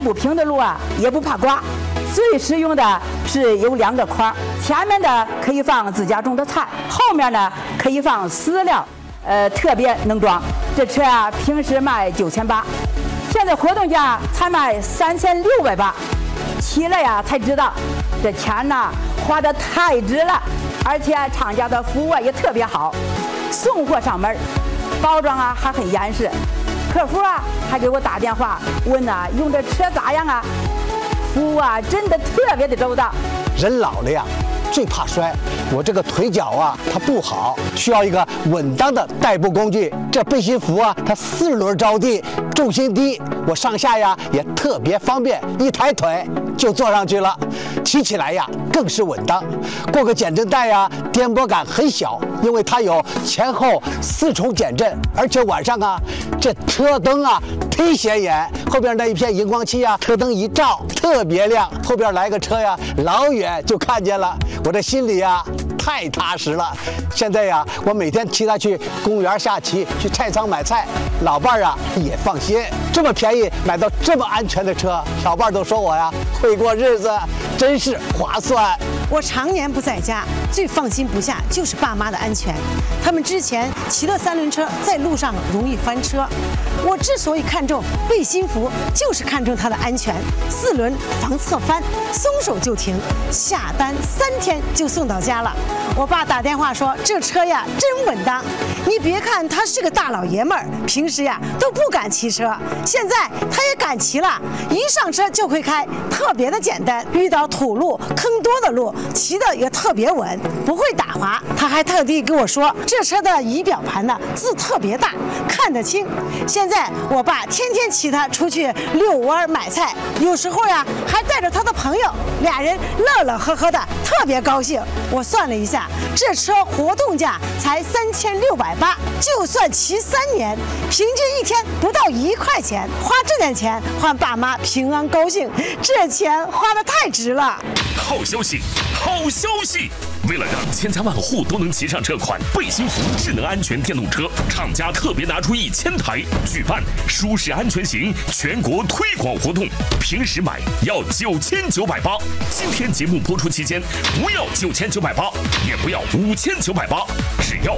不平的路啊也不怕刮。最实用的是有2个筐，前面的可以放自家种的菜，后面呢可以放饲料，特别能装。这车啊平时卖9800，现在活动价才卖3680。骑了呀才知道，这钱呐花得太值了，而且厂家的服务也特别好，送货上门，包装啊还很严实。客服啊还给我打电话问呐，用这车咋样啊？服务啊真的特别的周到。 人老了呀，最怕摔。我这个腿脚啊，它不好，需要一个稳当的代步工具。这背心服啊，它4轮着地，重心低，我上下呀也特别方便，一抬腿就坐上去了，骑起来呀更是稳当。过个减震带呀，颠簸感很小，因为它有前后4重减震，而且晚上啊，这车灯啊忒显眼，后边那一片荧光漆啊，车灯一照特别亮，后边来个车呀，老远就看见了，我这心里呀太踏实了。现在呀，我每天骑它去公园下棋，去菜仓买菜，老伴儿啊也放心。这么便宜买到这么安全的车，老伴儿都说我呀会过日子，真是划算。 我常年不在家，最放心不下就是爸妈的安全。他们之前骑的3轮车在路上容易翻车，我之所以看重背心服，就是看重它的安全。4轮防侧翻，松手就停，下单3天就送到家了。我爸打电话说这车呀真稳当，你别看他是个大老爷们儿，平时呀都不敢骑车，现在他也敢骑了，一上车就会开，特别的简单。遇到土路坑多的路，骑的也特别稳，不会打滑。他还特地跟我说，这车的仪表盘呢字特别大，看得清。现在我爸天天骑它出去遛弯买菜，有时候呀还带着他的朋友，2人乐乐呵呵的，特别高兴。我算了一下，这车活动价才3680，就算骑3年，平均一天不到1块钱，花这点钱换爸妈平安高兴，这钱花得太值了。 好消息，好消息！为了让千家万户都能骑上这款背心服智能安全电动车，厂家特别拿出1000台，举办舒适安全行全国推广活动。平时买要9980，今天节目播出期间不要9980，也不要5980，只要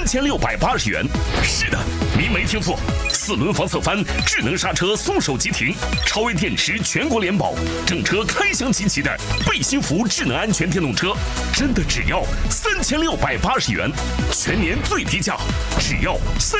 3680元。是的，您没听错，4轮防侧翻，智能刹车，松手即停，超微电池全国联保，整车开箱集齐的背心服智能安全电动车，真的只要3680元，全年最低价，只要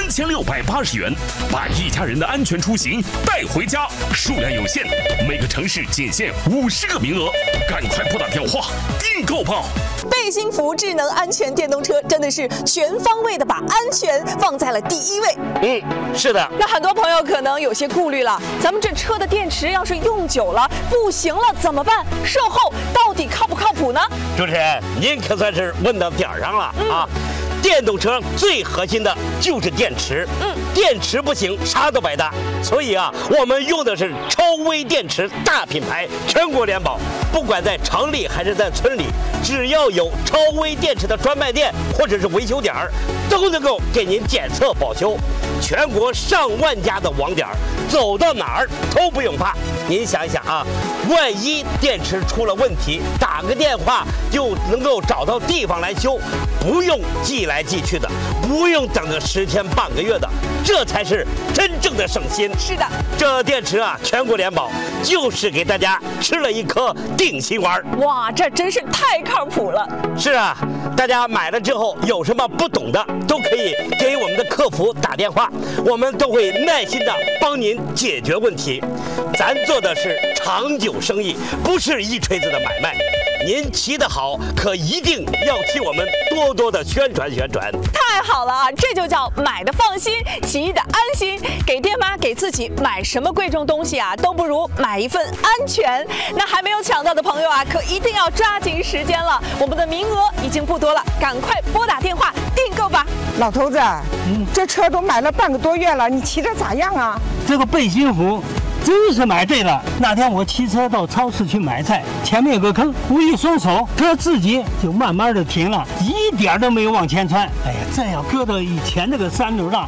3680元，把一家人的安全出行带回家。数量有限，每个城市仅限50个名额，赶快拨打电话订购吧。 背心服智能安全电动车真的是全方位的把安全放在了第1位。 是的。 那很多朋友可能有些顾虑了，咱们这车的电池要是用久了不行了怎么办？售后到底靠不靠谱呢？ 主持人，您可算是问到点儿上了啊！电动车最核心的就是电池，电池不行，啥都白搭。所以啊，我们用的是超微电池大品牌，全国联保。不管在城里还是在村里，只要有超微电池的专卖店或者是维修点儿，都能够给您检测保修。全国上万家的网点，走到哪儿都不用怕。您想一想啊，万一电池出了问题，打个电话就能够找到地方来修，不用寄来寄去的，不用等个10天半个月的，这才是真正的省心。 是的， 这电池啊，全国联保，就是给大家吃了一颗定心丸。 哇，这真是太靠谱了。 是啊，大家买了之后有什么不懂的，都可以给我们的客服打电话，我们都会耐心的帮您解决问题。咱做的是长久生意，不是一锤子的买卖。您骑得好，可一定要替我们多多的宣传宣传。 太好了啊，这就叫买的放心，骑的安心。给爹妈给自己买什么贵重东西啊，都不如买一份安全。那还没有抢到的朋友啊，可一定要抓紧时间了，我们的名额已经不多了，赶快拨打电话订购吧。 老头子，这车都买了半个多月了，你骑着咋样啊？ 这个背心服真是买对了。那天我骑车到超市去买菜，前面有个坑，我一松手，车自己就慢慢的停了，一点都没有往前窜。哎呀，这要搁到以前那个3轮上，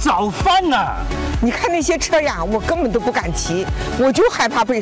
早翻呐！ 你看那些车呀，我根本都不敢骑，我就害怕被